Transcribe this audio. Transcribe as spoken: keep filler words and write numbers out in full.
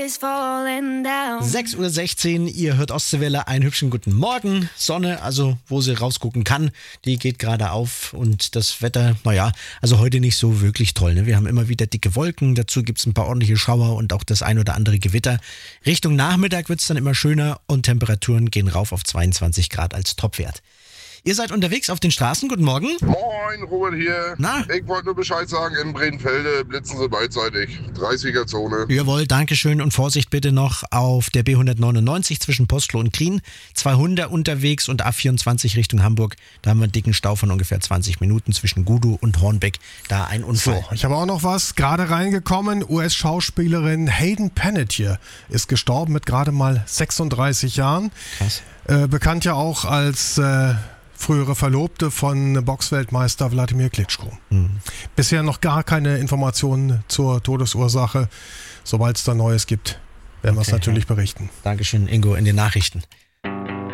is falling down. sechs Uhr sechzehn, ihr hört Ostseewelle, einen hübschen guten Morgen. Sonne, also wo sie rausgucken kann, die geht gerade auf und das Wetter, naja, also heute nicht so wirklich toll. Ne? Wir haben immer wieder dicke Wolken, dazu gibt es ein paar ordentliche Schauer und auch das ein oder andere Gewitter. Richtung Nachmittag wird es dann immer schöner und Temperaturen gehen rauf auf zweiundzwanzig Grad als Topwert. Ihr seid unterwegs auf den Straßen, guten Morgen. Moin, Robert hier. Na? Ich wollte nur Bescheid sagen, in Bredenfelde blitzen sie beidseitig. dreißiger-Zone. Jawohl, Dankeschön und Vorsicht bitte noch auf der B hundertneunundneunzig zwischen Postlo und Krien. zweihundert unterwegs und A vierundzwanzig Richtung Hamburg. Da haben wir einen dicken Stau von ungefähr zwanzig Minuten zwischen Gudu und Hornbeck. Da ein Unfall. So, ich habe auch noch was gerade reingekommen. U S-Schauspielerin Hayden Panettiere ist gestorben mit gerade mal sechsunddreißig Jahren. Krass. Äh, bekannt ja auch als äh, frühere Verlobte von Boxweltmeister Wladimir Klitschko. Mhm. Bisher noch gar keine Informationen zur Todesursache. Sobald es da Neues gibt, werden wir es Okay, natürlich ja. berichten. Dankeschön, Ingo, in den Nachrichten.